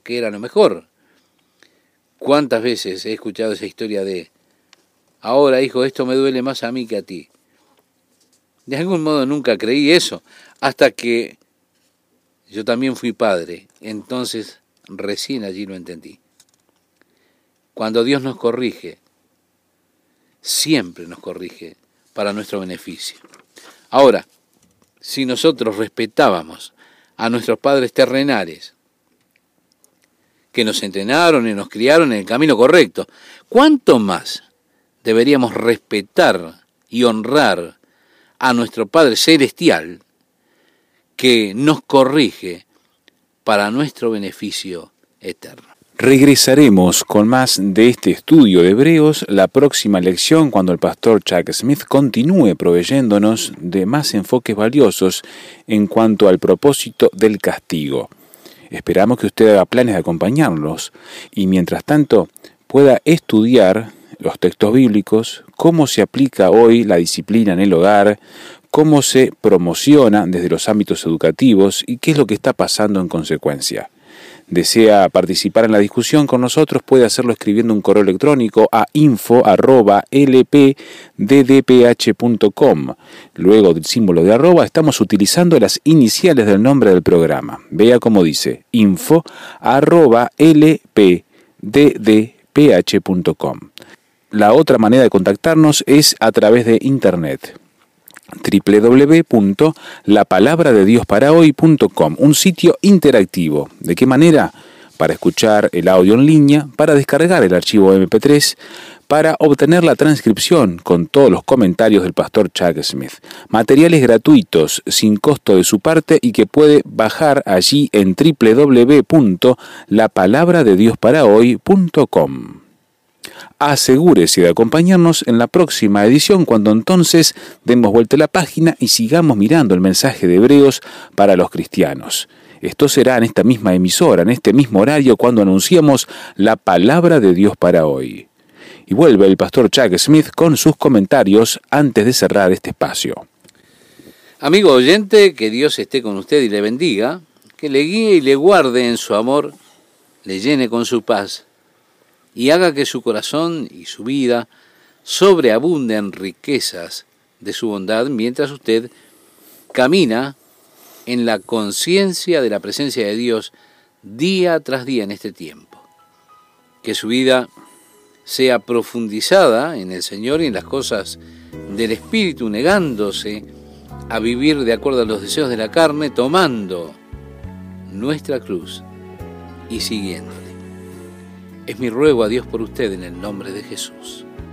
que era lo mejor. ¿Cuántas veces he escuchado esa historia de, ahora hijo, esto me duele más a mí que a ti? De algún modo nunca creí eso, hasta que yo también fui padre, entonces recién allí lo entendí. Cuando Dios nos corrige, siempre nos corrige para nuestro beneficio. Ahora, si nosotros respetábamos a nuestros padres terrenales, que nos entrenaron y nos criaron en el camino correcto, ¿cuánto más deberíamos respetar y honrar a nuestro Padre Celestial, que nos corrige para nuestro beneficio eterno? Regresaremos con más de este estudio de Hebreos la próxima lección, cuando el pastor Chuck Smith continúe proveyéndonos de más enfoques valiosos en cuanto al propósito del castigo. Esperamos que usted haga planes de acompañarnos y mientras tanto pueda estudiar los textos bíblicos, cómo se aplica hoy la disciplina en el hogar, cómo se promociona desde los ámbitos educativos y qué es lo que está pasando en consecuencia. Desea participar en la discusión con nosotros, puede hacerlo escribiendo un correo electrónico a info@lpddph.com. Luego del símbolo de arroba estamos utilizando las iniciales del nombre del programa. Vea cómo dice, info@lpddph.com. La otra manera de contactarnos es a través de internet. www.lapalabradediosparahhoy.com, un sitio interactivo. ¿De qué manera? Para escuchar el audio en línea, para descargar el archivo MP3, para obtener la transcripción con todos los comentarios del pastor Chuck Smith. Materiales gratuitos, sin costo de su parte y que puede bajar allí en www.lapalabradediosparahhoy.com. Asegúrese de acompañarnos en la próxima edición, cuando entonces demos vuelta a la página y sigamos mirando el mensaje de Hebreos para los cristianos. Esto será en esta misma emisora, en este mismo horario, cuando anunciamos la palabra de Dios para hoy. Y vuelve el pastor Chuck Smith con sus comentarios antes de cerrar este espacio. Amigo oyente, que Dios esté con usted y le bendiga, que le guíe y le guarde en su amor, le llene con su paz, y haga que su corazón y su vida sobreabunden riquezas de su bondad, mientras usted camina en la conciencia de la presencia de Dios día tras día en este tiempo. Que su vida sea profundizada en el Señor y en las cosas del Espíritu, negándose a vivir de acuerdo a los deseos de la carne, tomando nuestra cruz y siguiéndole. Es mi ruego a Dios por usted en el nombre de Jesús.